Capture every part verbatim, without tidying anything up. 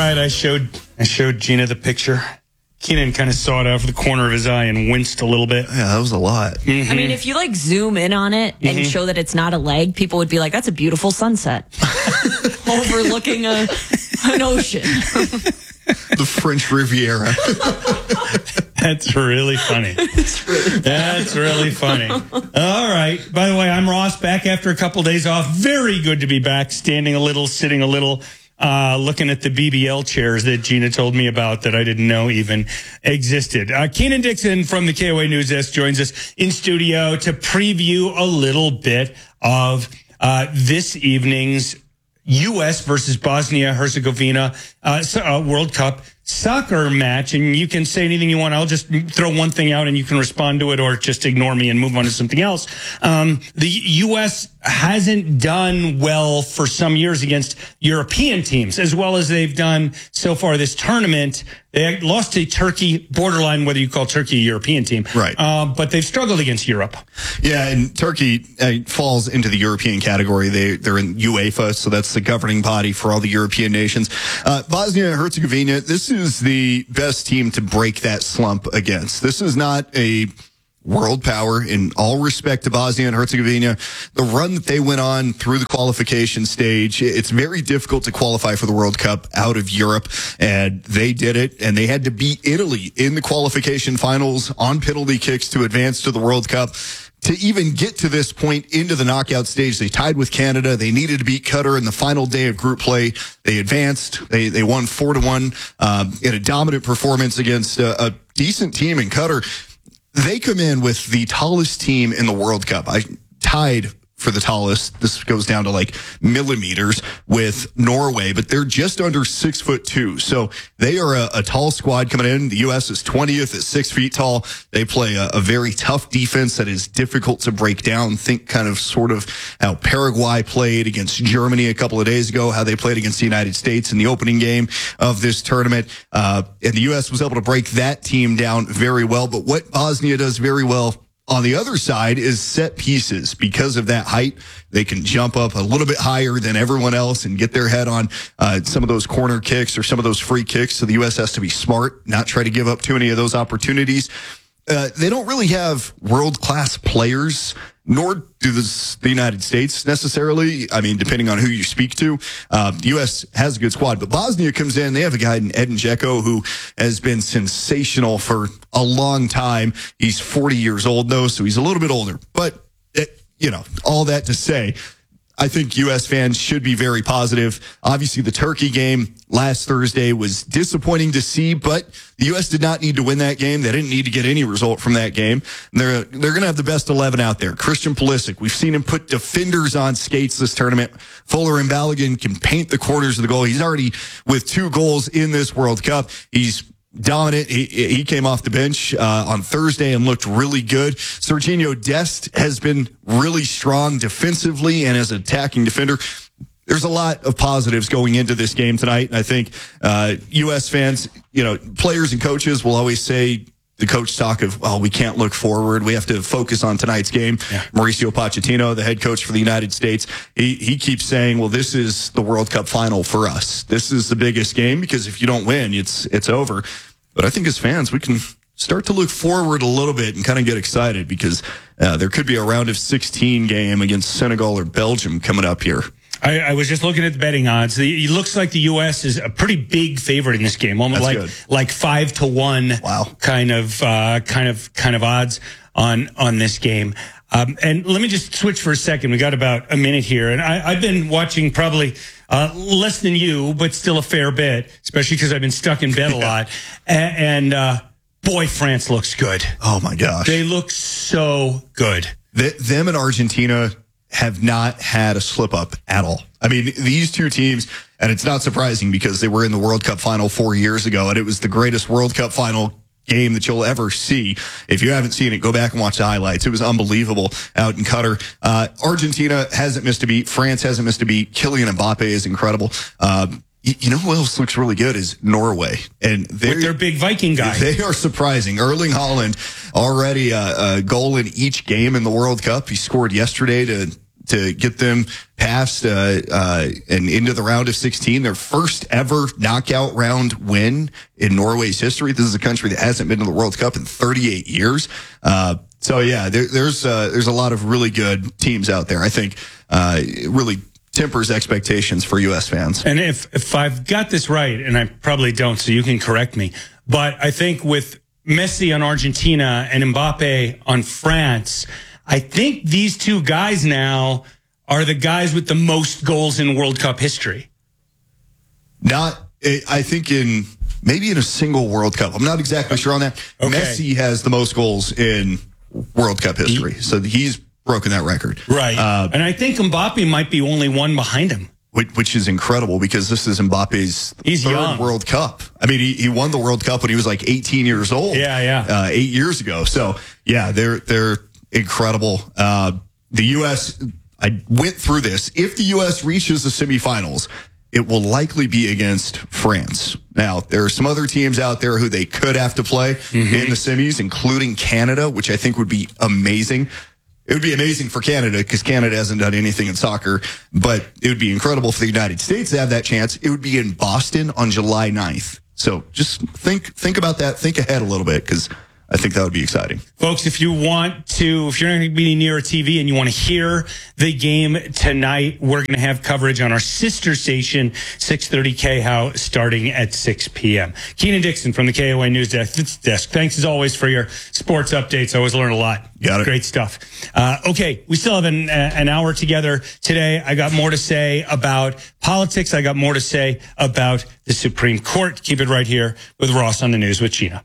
right, I showed I showed Gina the picture. Keenan kind of saw it out of the corner of his eye and winced a little bit. Yeah, that was a lot. Mm-hmm. I mean, if you like zoom in on it and mm-hmm. show that it's not a leg, people would be like, that's a beautiful sunset. Overlooking a, an ocean. The French Riviera. That's really funny. Really That's really funny. All right. By the way, I'm Ross, back after a couple days off. Very good to be back, standing a little, sitting a little, uh, looking at the B B L chairs that Gina told me about that I didn't know even existed. Uh, Keenan Dixon from the K O A News Desk joins us in studio to preview a little bit of uh, this evening's U S versus Bosnia-Herzegovina uh, uh, World Cup soccer match. And you can say anything you want. I'll just throw one thing out and you can respond to it or just ignore me and move on to something else. Um, the U S hasn't done well for some years against European teams, as well as they've done so far this tournament. They lost to Turkey, borderline whether you call Turkey a European team. Right. Uh, but they've struggled against Europe. Yeah, and Turkey uh, falls into the European category. They, they're in UEFA, so that's the governing body for all the European nations. Uh, Bosnia and Herzegovina, this is the best team to break that slump against. This is not a world power in all respect to Bosnia and Herzegovina. The run that they went on through the qualification stage, it's very difficult to qualify for the World Cup out of Europe, and they did it, and they had to beat Italy in the qualification finals on penalty kicks to advance to the World Cup. To even get to this point into the knockout stage, they tied with Canada. They needed to beat Qatar in the final day of group play. They advanced. They they won four to one um, in a dominant performance against a, a decent team in Qatar. They come in with the tallest team in the World Cup. I tied for the tallest. This goes down to like millimeters with Norway, but they're just under six foot two. So they are a, a tall squad coming in. The U S is twentieth at six feet tall. They play a, a very tough defense that is difficult to break down. Think kind of sort of how Paraguay played against Germany a couple of days ago, how they played against the United States in the opening game of this tournament. Uh, and the U S was able to break that team down very well. But what Bosnia does very well on the other side is set pieces. Because of that height, they can jump up a little bit higher than everyone else and get their head on uh, some of those corner kicks or some of those free kicks. So the U S has to be smart, not try to give up too many of those opportunities. Uh, they don't really have world-class players, nor do this, the United States necessarily. I mean, depending on who you speak to, uh, the U S has a good squad. But Bosnia comes in. They have a guy in Edin Dzeko who has been sensational for a long time. He's forty years old, though, so he's a little bit older. But, it, you know, all that to say, I think U S fans should be very positive. Obviously, the Turkey game last Thursday was disappointing to see, but the U S did not need to win that game. They didn't need to get any result from that game. They're they're going to have the best eleven out there. Christian Pulisic, we've seen him put defenders on skates this tournament. Fuller and Balogun can paint the corners of the goal. He's already with two goals in this World Cup. He's dominant. He, he came off the bench uh, on Thursday and looked really good. Sergiño Dest has been really strong defensively and as an attacking defender. There's a lot of positives going into this game tonight. And I think uh, U S fans, you know, players and coaches will always say the coach talk of, oh, we can't look forward. We have to focus on tonight's game. Yeah. Mauricio Pochettino, the head coach for the United States, he, he keeps saying, well, this is the World Cup final for us. This is the biggest game because if you don't win, it's it's over. But I think as fans, we can start to look forward a little bit and kind of get excited because uh, there could be a round of sixteen game against Senegal or Belgium coming up here. I, I was just looking at the betting odds. The, it looks like the U S is a pretty big favorite in this game, almost That's like good. like five to one. Wow. kind of uh, kind of kind of odds on on this game. Um, and let me just switch for a second. We got about a minute here, and I, I've been watching probably uh, less than you, but still a fair bit, especially because I've been stuck in bed a lot. And, and uh, boy, France looks good. Oh my gosh, they look so good. The, them and Argentina have not had a slip up at all. I mean, these two teams, and it's not surprising because they were in the World Cup final four years ago, and it was the greatest World Cup final game that you'll ever see. If you haven't seen it, go back and watch the highlights. It was unbelievable out in Qatar. Uh, Argentina hasn't missed a beat. France hasn't missed a beat. Kylian Mbappe is incredible. Uh, You know who else looks really good is Norway. And with their big Viking guy. They are surprising. Erling Haaland already a, a goal in each game in the World Cup. He scored yesterday to to get them past uh, uh, and into the round of sixteen. Their first ever knockout round win in Norway's history. This is a country that hasn't been to the World Cup in thirty-eight years. Uh, so yeah, there, there's uh, there's a lot of really good teams out there. I think uh, it really tempers expectations for U S fans. And if if I've got this right, and I probably don't, so you can correct me, but I think with Messi on Argentina and Mbappe on France, I think these two guys now are the guys with the most goals in World Cup history. Not, I think in maybe in a single World Cup. I'm not exactly sure on that. Okay. Messi has the most goals in World Cup history, so he's broken that record. Right. Uh, and I think Mbappe might be only one behind him. Which, which is incredible because this is Mbappe's He's third young. World Cup. I mean, he, he won the World Cup when he was like eighteen years old. Yeah, yeah. Uh, eight years ago. So, yeah, they're they're incredible. Uh, the U S, I went through this. If the U S reaches the semifinals, it will likely be against France. Now, there are some other teams out there who they could have to play mm-hmm. in the semis, including Canada, which I think would be amazing. It would be amazing for Canada because Canada hasn't done anything in soccer, but it would be incredible for the United States to have that chance. It would be in Boston on July ninth. So just think think about that. Think ahead a little bit because I think that would be exciting. Folks, if you want to, if you're not going to be near a T V and you want to hear the game tonight, we're going to have coverage on our sister station, six thirty K H O W, starting at six p.m. Keenan Dixon from the K O A News Desk. Thanks as always for your sports updates. I always learn a lot. Got it. Great stuff. Uh, okay, we still have an, an hour together today. I got more to say about politics. I got more to say about the Supreme Court. Keep it right here with Ross on the News with Gina.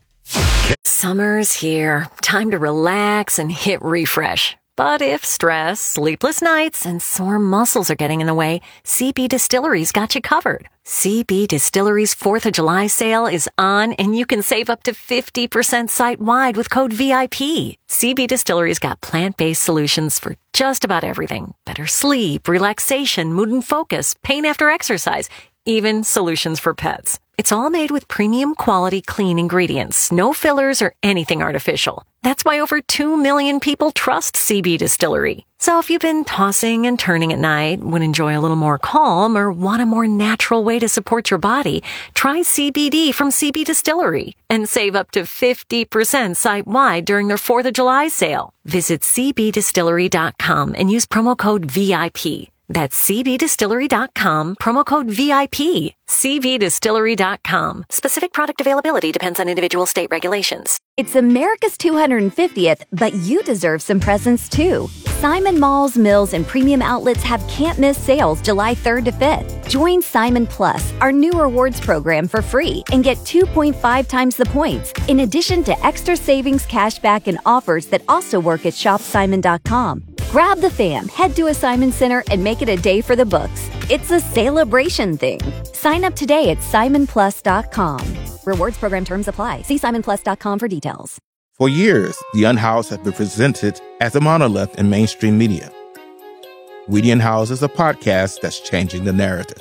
Summer's here. Time to relax and hit refresh. But if stress, sleepless nights, and sore muscles are getting in the way, C B Distillery's got you covered. C B Distillery's fourth of July sale is on, and you can save up to fifty percent site-wide with code V I P. C B Distillery's got plant-based solutions for just about everything. Better sleep, relaxation, mood and focus, pain after exercise, even solutions for pets. It's all made with premium quality clean ingredients, no fillers or anything artificial. That's why over two million people trust C B Distillery. So if you've been tossing and turning at night, would enjoy a little more calm, or want a more natural way to support your body, try C B D from C B Distillery and save up to fifty percent site-wide during their fourth of July sale. Visit c b distillery dot com and use promo code V I P. That's c b distillery dot com, promo code V I P. c b distillery dot com. Specific product availability depends on individual state regulations. It's America's two hundred fiftieth, but you deserve some presents too. Simon Malls, Mills, and premium outlets have can't-miss sales July third to fifth. Join Simon Plus, our new rewards program, for free and get two point five times the points, in addition to extra savings, cashback, and offers that also work at shop simon dot com. Grab the fam, head to a Simon Center, and make it a day for the books. It's a celebration thing. Sign up today at simon plus dot com. Rewards program terms apply. See simon plus dot com for details. For years, The Unhoused has been presented as a monolith in mainstream media. We The Unhoused is a podcast that's changing the narrative.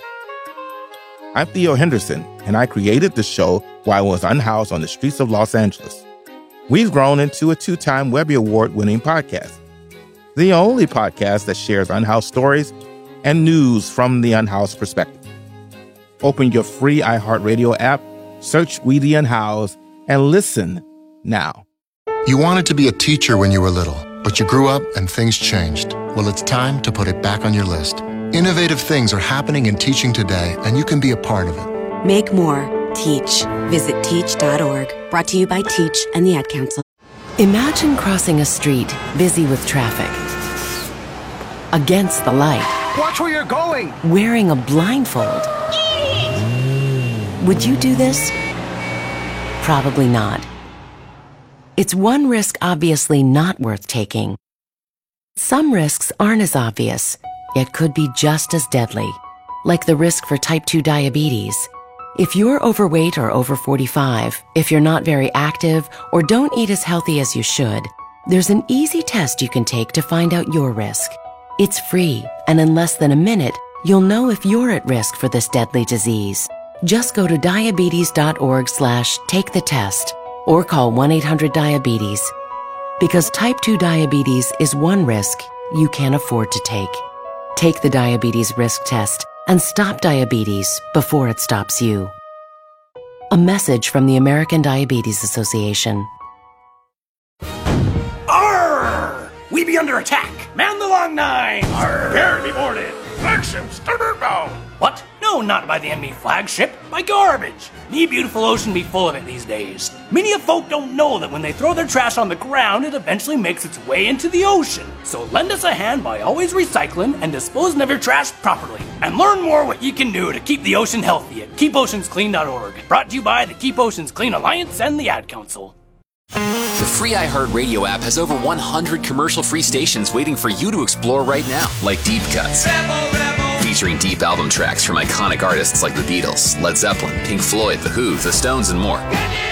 I'm Theo Henderson, and I created the show while I was unhoused on the streets of Los Angeles. We've grown into a two-time Webby Award-winning podcast, the only podcast that shares unhoused stories and news from the unhoused perspective. Open your free iHeartRadio app, search We The Unhoused, and listen now. You wanted to be a teacher when you were little, but you grew up and things changed. Well, it's time to put it back on your list. Innovative things are happening in teaching today, and you can be a part of it. Make more. Teach. Visit teach dot org. Brought to you by Teach and the Ad Council. Imagine crossing a street busy with traffic. Against the light. Watch where you're going! Wearing a blindfold. Would you do this? Probably not. It's one risk obviously not worth taking. Some risks aren't as obvious, yet could be just as deadly, like the risk for type two diabetes. If you're overweight or over forty-five, if you're not very active, or don't eat as healthy as you should, there's an easy test you can take to find out your risk. It's free, and in less than a minute, you'll know if you're at risk for this deadly disease. Just go to diabetes dot org slash take the test or call one eight hundred diabetes. Because type two diabetes is one risk you can't afford to take. Take the diabetes risk test and stop diabetes before it stops you. A message from the American Diabetes Association. Arr! We be under attack. Man the long nine. Arr! Prepare to be boarded. Flagship starboard bound. What? No, not by the enemy flagship. By garbage. Me beautiful ocean be full of it these days. Many of folk don't know that when they throw their trash on the ground, it eventually makes its way into the ocean. So lend us a hand by always recycling and disposing of your trash properly. And learn more what you can do to keep the ocean healthy at keep oceans clean dot org. Brought to you by the Keep Oceans Clean Alliance and the Ad Council. The free iHeartRadio app has over one hundred commercial-free stations waiting for you to explore right now, like Deep Cuts, Rebel, Rebel. Featuring deep album tracks from iconic artists like the Beatles, Led Zeppelin, Pink Floyd, The Who, The Stones, and more.